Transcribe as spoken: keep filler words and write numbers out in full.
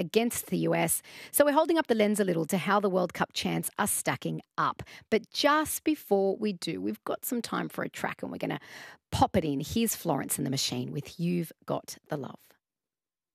against the U S. So we're holding up the lens a little to how the World Cup chants are stacking up. But just before we do, we've got some time for a track and we're going to pop it in. Here's Florence and the Machine with You've Got the Love.